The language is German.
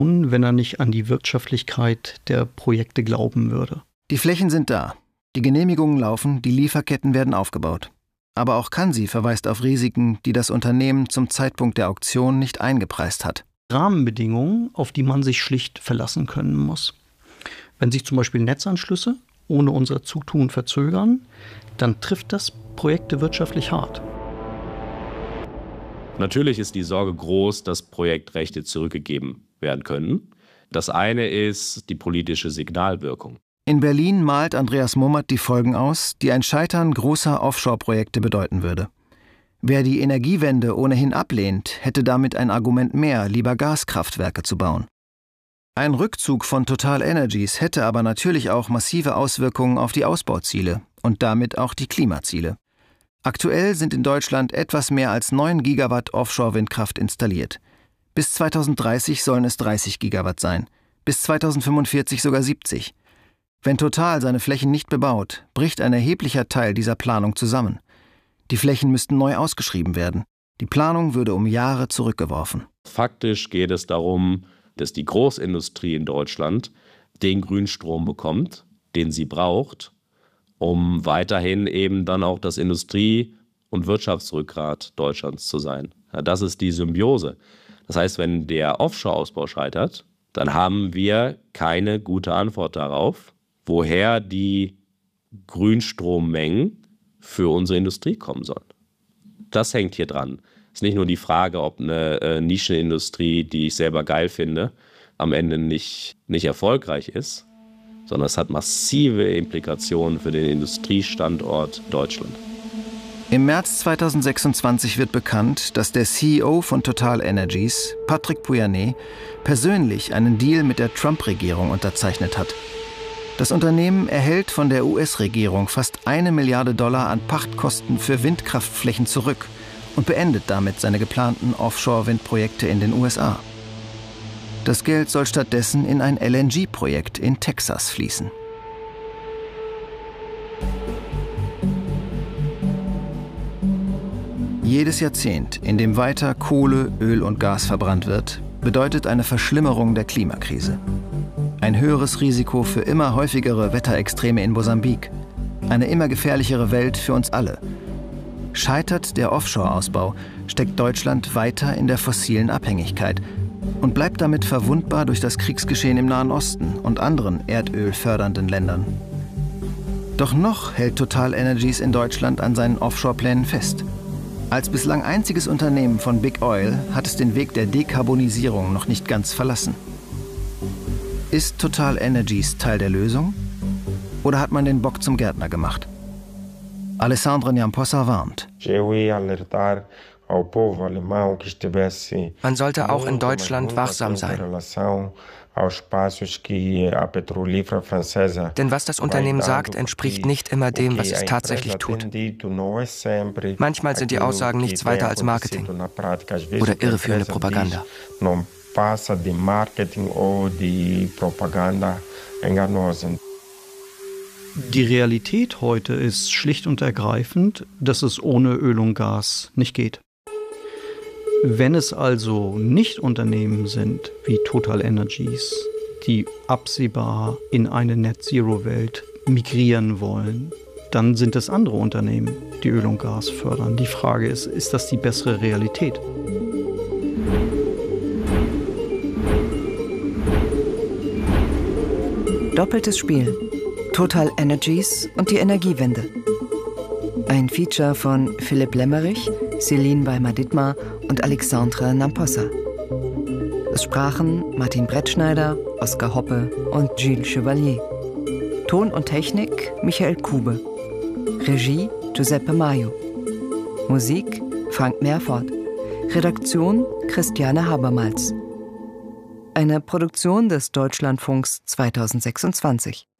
wenn er nicht an die Wirtschaftlichkeit der Projekte glauben würde. Die Flächen sind da. Die Genehmigungen laufen, die Lieferketten werden aufgebaut. Aber auch Kansi verweist auf Risiken, die das Unternehmen zum Zeitpunkt der Auktion nicht eingepreist hat. Rahmenbedingungen, auf die man sich schlicht verlassen können muss. Wenn sich zum Beispiel Netzanschlüsse ohne unser Zutun verzögern, dann trifft das Projekte wirtschaftlich hart. Natürlich ist die Sorge groß, dass Projektrechte zurückgegeben werden können. Das eine ist die politische Signalwirkung. In Berlin malt Andreas Mummert die Folgen aus, die ein Scheitern großer Offshore-Projekte bedeuten würde. Wer die Energiewende ohnehin ablehnt, hätte damit ein Argument mehr, lieber Gaskraftwerke zu bauen. Ein Rückzug von TotalEnergies hätte aber natürlich auch massive Auswirkungen auf die Ausbauziele und damit auch die Klimaziele. Aktuell sind in Deutschland etwas mehr als 9 Gigawatt Offshore-Windkraft installiert. Bis 2030 sollen es 30 Gigawatt sein, bis 2045 sogar 70. Wenn Total seine Flächen nicht bebaut, bricht ein erheblicher Teil dieser Planung zusammen. Die Flächen müssten neu ausgeschrieben werden. Die Planung würde um Jahre zurückgeworfen. Faktisch geht es darum, dass die Großindustrie in Deutschland den Grünstrom bekommt, den sie braucht, um weiterhin eben dann auch das Industrie- und Wirtschaftsrückgrat Deutschlands zu sein. Ja, das ist die Symbiose. Das heißt, wenn der Offshore-Ausbau scheitert, dann haben wir keine gute Antwort darauf, woher die Grünstrommengen für unsere Industrie kommen sollen. Das hängt hier dran. Es ist nicht nur die Frage, ob eine Nischenindustrie, die ich selber geil finde, am Ende nicht erfolgreich ist, sondern es hat massive Implikationen für den Industriestandort Deutschland. Im März 2026 wird bekannt, dass der CEO von TotalEnergies, Patrick Pouyanné, persönlich einen Deal mit der Trump-Regierung unterzeichnet hat. Das Unternehmen erhält von der US-Regierung fast $1 Milliarde an Pachtkosten für Windkraftflächen zurück und beendet damit seine geplanten Offshore-Windprojekte in den USA. Das Geld soll stattdessen in ein LNG-Projekt in Texas fließen. Jedes Jahrzehnt, in dem weiter Kohle, Öl und Gas verbrannt wird, bedeutet eine Verschlimmerung der Klimakrise. Ein höheres Risiko für immer häufigere Wetterextreme in Mosambik. Eine immer gefährlichere Welt für uns alle. Scheitert der Offshore-Ausbau, steckt Deutschland weiter in der fossilen Abhängigkeit und bleibt damit verwundbar durch das Kriegsgeschehen im Nahen Osten und anderen erdölfördernden Ländern. Doch noch hält TotalEnergies in Deutschland an seinen Offshore-Plänen fest. Als bislang einziges Unternehmen von Big Oil hat es den Weg der Dekarbonisierung noch nicht ganz verlassen. Ist TotalEnergies Teil der Lösung? Oder hat man den Bock zum Gärtner gemacht? Alessandro Nyamposa warnt. Man sollte auch in Deutschland wachsam sein. Denn was das Unternehmen sagt, entspricht nicht immer dem, was es tatsächlich tut. Manchmal sind die Aussagen nichts weiter als Marketing oder irreführende Propaganda. Die Realität heute ist schlicht und ergreifend, dass es ohne Öl und Gas nicht geht. Wenn es also nicht Unternehmen sind wie TotalEnergies, die absehbar in eine Net-Zero-Welt migrieren wollen, dann sind es andere Unternehmen, die Öl und Gas fördern. Die Frage ist das die bessere Realität? Doppeltes Spiel. TotalEnergies und die Energiewende. Ein Feature von Philipp Lemmerich, Céline Weimar-Dittmar und Alexandre Nyamposa. Es sprachen Martin Brettschneider, Oskar Hoppe und Gilles Chevalier. Ton und Technik Michael Kube. Regie Giuseppe Maio. Musik Frank Meerfort. Redaktion Christiane Habermals. Eine Produktion des Deutschlandfunks 2026.